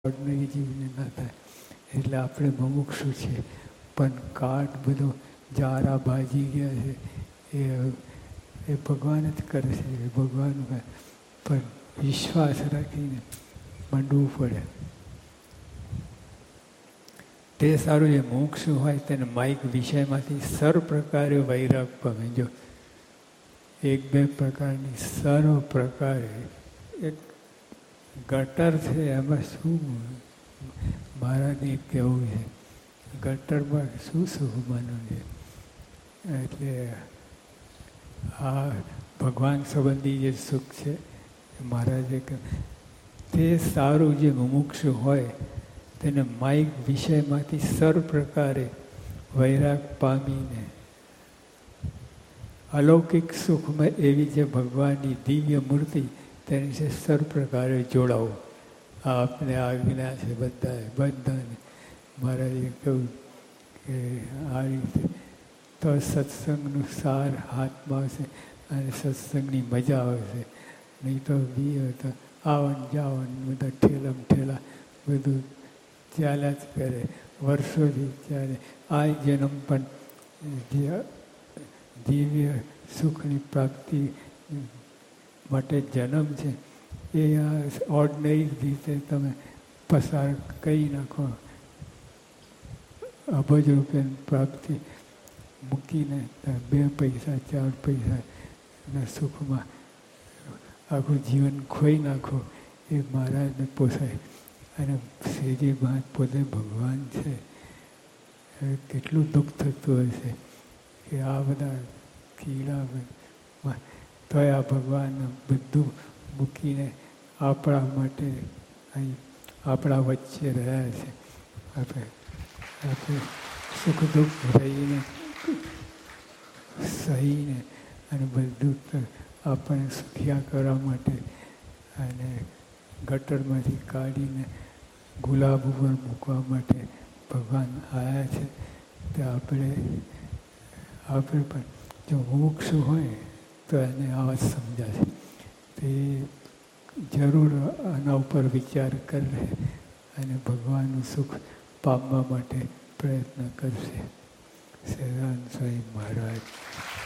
Ordinary જીવને ના થાય. એટલે આપણે મુમુક્ષુ છે, પણ કાટ બધો જારા ભાજી ગયા છે એ ભગવાન જ કરે છે. ભગવાન પણ વિશ્વાસ રાખીને માંડવું પડે. તે સારું. એ મુમુક્ષુ હોય તેને માઇક વિષયમાંથી સર્વ પ્રકારે વૈરાગ પામે. જો એક બે પ્રકારની સર્વ પ્રકારે એક ગટર છે, એમાં શું મહારાજને કહેવું છે, ગટરમાં શું સુખ માનવું છે. એટલે આ ભગવાન સંબંધી જે સુખ છે મહારાજે તે સારું. જે મુમુક્ષુ હોય તેને માઇક વિષયમાંથી સર્વ પ્રકારે વૈરાગ પામીને અલૌકિક સુખમાં એવી જે ભગવાનની દિવ્ય મૂર્તિ તેની છે સર્વ પ્રકારે જોડાવું. આ આપને આજ્ઞા છે બધાને. મહારાજે કહ્યું કે આ રીતે તો સત્સંગનું સાર હાથમાં આવશે અને સત્સંગની મજા આવશે. નહીં તો બી તો આવન જાવન બધા ઠેલા બધું ચાલ્યા જ કરે, વર્ષોથી ચાલે. આ જન્મ પણ જે દિવ્ય સુખની પ્રાપ્તિ માટે જન્મ છે એ આ ઓર્ડિનરી રીતે તમે પસાર કરી નાખો. અબજ રૂપિયાની પ્રાપ્તિ મૂકીને 2 પૈસા 4 પૈસાના સુખમાં આખું જીવન ખોઈ નાખો. એ મહારાજને પોસાય. અને શ્રીજી મહારાજ પોતે ભગવાન છે. કેટલું દુઃખ થતું હશે કે આ બધા કીડા તોય આ ભગવાન બધું મૂકીને આપણા માટે અહીં આપણા વચ્ચે રહ્યા છે. આપણે સુખ દુઃખ રહીને સહીને અને બધું આપણને સુખિયા કરવા માટે અને ગટરમાંથી કાઢીને ગુલાબ ઉપર મૂકવા માટે ભગવાન આવ્યા છે. તો આપણે પણ જો મુમુક્ષુ હોય તો એને આવા જ સમજાશે. તે જરૂર આના ઉપર વિચાર કરે અને ભગવાનનું સુખ પામવા માટે પ્રયત્ન કરશે. સદાનંદ સ્વામી મહારાજ.